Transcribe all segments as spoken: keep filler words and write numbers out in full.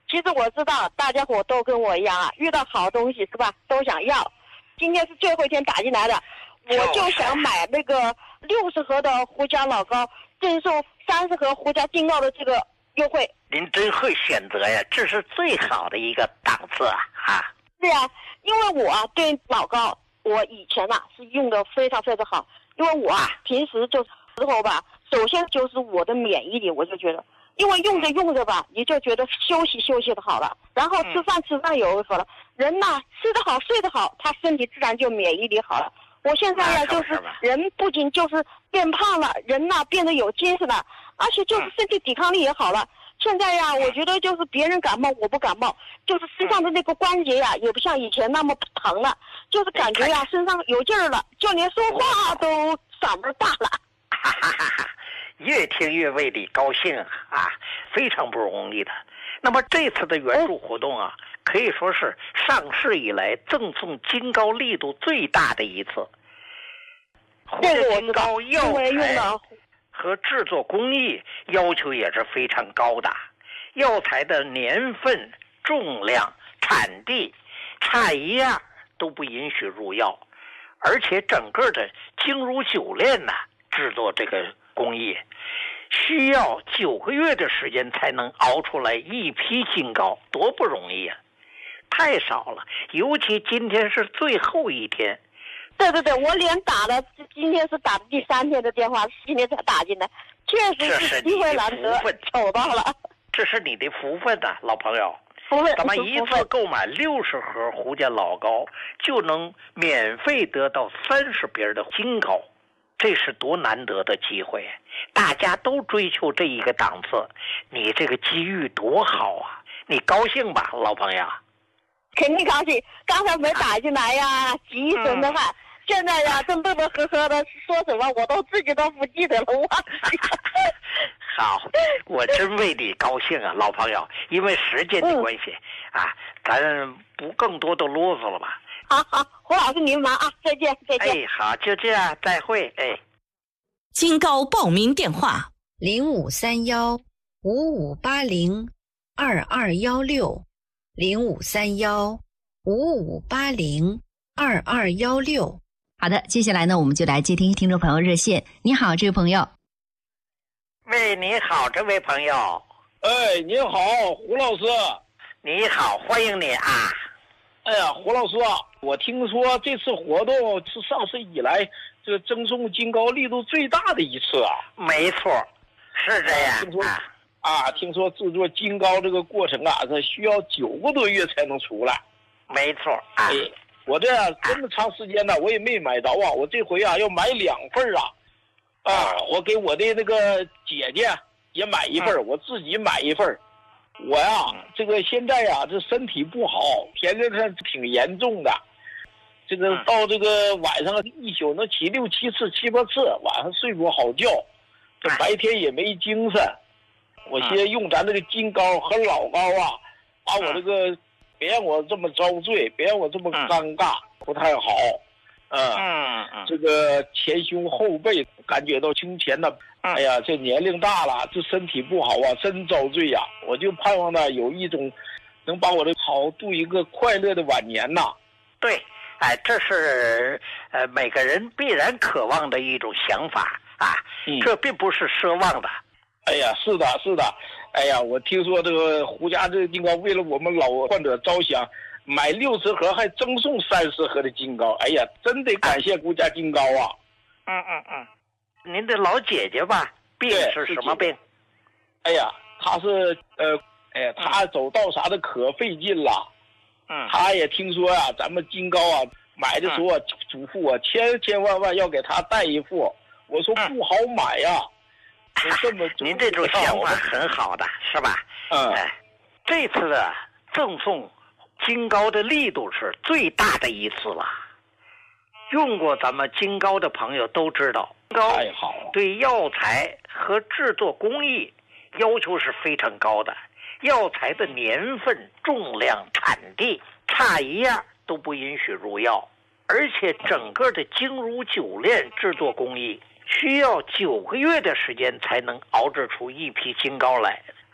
其实我知道大家伙都跟我一样啊，遇到好东西是吧，都想要。今天是最后一天打进来的，我就想买那个六十盒的胡椒老高，赠送三十盒胡椒金糕的这个优惠。 您真会选择呀，这是最好的一个档次啊！啊， 对呀、啊，因为我啊对老高，我以前呐、啊、是用的非常非常好，因为我啊平时就时候吧，首先就是我的免疫力，我就觉得，因为用着用着吧，你就觉得休息休息的好了，然后吃饭吃饭有好了，人呐吃得好睡得好，他身体自然就免疫力好了。我现在呀，就是人不仅就是变胖了，人呐变得有精神了，而且就是身体抵抗力也好了。现在呀，我觉得就是别人感冒我不感冒，就是身上的那个关节呀，也不像以前那么疼了，就是感觉呀身上有劲儿了，就连说话都嗓门大了。 哈哈哈哈，越听越为你高兴啊，非常不容易的。那么这次的援助活动啊，可以说是上市以来赠送金糕力度最大的一次。胡椒金糕药材和制作工艺要求也是非常高的，药材的年份、重量、产地差一样都不允许入药，而且整个的精如酒炼呢，制作这个工艺需要九个月的时间才能熬出来一批金糕，多不容易啊！太少了，尤其今天是最后一天。 对对对，我连打了，今天是打的第三天的电话，今天才打进来，确实是机会难得，瞅到了。 这是你的福分呐、啊，老朋友。 福分。 咱们一次购买六十盒胡家老糕，就能免费得到三十瓶的金糕，这是多难得的机会！大家都追求这一个档次，你这个机遇多好啊！你高兴吧，老朋友？ 肯定高兴。刚才没打进来呀，急一身的汗。现在呀，正乐乐呵呵的，说什么我都自己都不记得了，忘记了。 好，我真为你高兴啊，老朋友。因为时间的关系、嗯、啊，咱不更多的啰嗦了吧？ 好好，胡老师您忙啊，再见再见。 哎，好，就这样，再会。哎， 金糕报名电话： 零五三幺五五八零二二幺六，零五三幺五五八零二二幺六。 好的，接下来呢，我们就来接听听众朋友热线。你好，这位朋友。 喂，你好，这位朋友。 哎，你好，胡老师。 你好，欢迎你啊。 哎呀，胡老师啊，我听说这次活动是上市以来这个赠送金糕力度最大的一次啊。 没错，是这样。 听说啊，啊听说制作金糕这个过程啊，这需要九个多月才能出来。 没错啊。 哎，我这样这么长时间呢，我也没买着啊。我这回啊要买两份啊，啊，我给我的那个姐姐也买一份，我自己买一份。我呀，这个现在呀，这身体不好，天热上挺严重的。这个到这个晚上一宿能起六七次、七八次，晚上睡不好觉，这白天也没精神。我先用咱这个金糕和老糕啊，把我这个别让我这么遭罪，别让我这么尴尬，不太好。嗯嗯，这个前胸后背感觉到胸前的。哎呀，这年龄大了，这身体不好啊，真遭罪呀！我就盼望呢，有一种能把我的好度一个快乐的晚年呐。 对，哎，这是呃每个人必然渴望的一种想法啊，嗯、这并不是奢望的。 哎呀，是的，是的。哎呀，我听说这个胡家这个金糕为了我们老患者着想，买六十盒还赠送三十盒的金糕。哎呀，真得感谢胡家金糕啊！ 嗯嗯嗯。您的老姐姐吧，病是什么病？ 哎呀，她是呃，哎呀，她走道啥的可费劲了。嗯，她也听说呀、啊，咱们金糕啊，买的时候啊，嘱咐我千千万万要给她带一副。我说不好买呀、啊。嗯、这么您这种想法很好的，是吧？嗯。哎，这次的赠送金糕的力度是最大的一次了。用过咱们金糕的朋友都知道，金糕对药材和制作工艺要求是非常高的，药材的年份、重量、产地差一样都不允许入药，而且整个的精如酒炼制作工艺需要九个月的时间才能熬制出一批金糕来。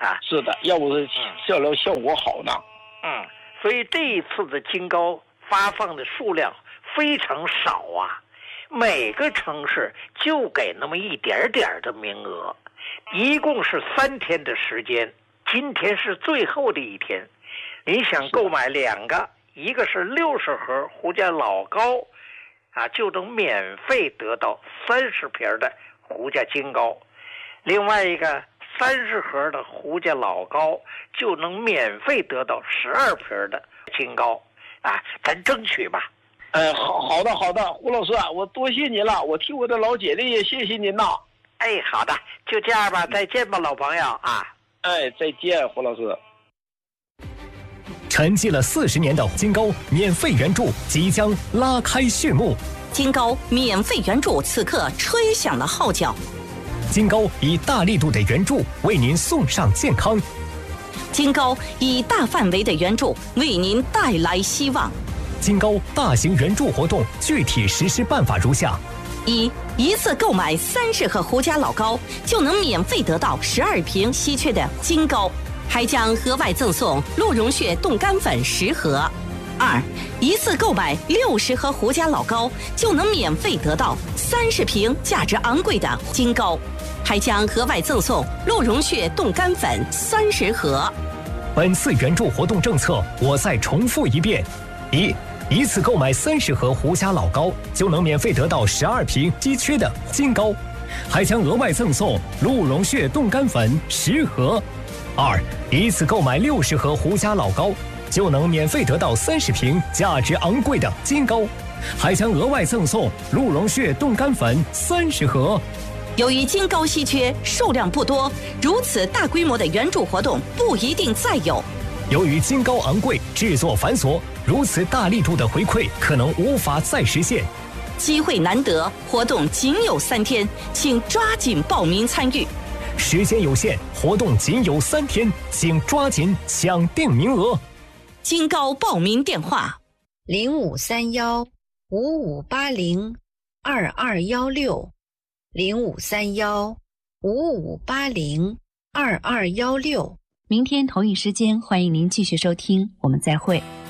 啊。 是的，要不是治疗效果好呢。 嗯，所以这一次的金膏发放的数量非常少啊，每个城市就给那么一点点的名额，一共是三天的时间，今天是最后的一天。你想购买两个，一个是六十盒胡家老膏啊，就能免费得到三十瓶的胡家金膏，另外一个三十盒的胡家老膏就能免费得到十二瓶的金膏啊，咱争取吧。 呃，好好的好的，胡老师，我多谢您了，我替我的老姐姐也谢谢您呐。 哎，好的，就这样吧，再见吧，老朋友啊。 哎，再见，胡老师。 沉寂了四十年的金膏免费援助即将拉开序幕， 金膏免费援助此刻吹响了号角。 金膏以大力度的援助为您送上健康， 金膏以大范围的援助为您带来希望。 金膏大型援助活动具体实施办法如下： 一、一次购买三十盒胡家老膏，就能免费得到十二瓶稀缺的金膏，还将额外赠送鹿茸血冻干粉十盒。二、一次购买六十盒胡家老膏，就能免费得到三十瓶价值昂贵的金膏，还将额外赠送鹿茸血冻干粉三十盒。 本次援助活动政策，我再重复一遍：一、一次购买三十盒胡家老膏，就能免费得到十二瓶稀缺的金膏，还将额外赠送鹿茸血冻干粉十盒。二、一次购买六十盒胡家老膏，就能免费得到三十瓶价值昂贵的金膏，还将额外赠送鹿茸血冻干粉三十盒。 由于金膏稀缺，数量不多，如此大规模的援助活动不一定再有。 由于金膏昂贵，制作繁琐，如此大力度的回馈可能无法再实现。 机会难得，活动仅有三天，请抓紧报名参与。 时间有限，活动仅有三天，请抓紧抢定名额。 金膏报名电话： 零五三幺五五八零二二幺六，零五三幺五五八零二二幺六。 明天同一时间，欢迎您继续收听，我们再会。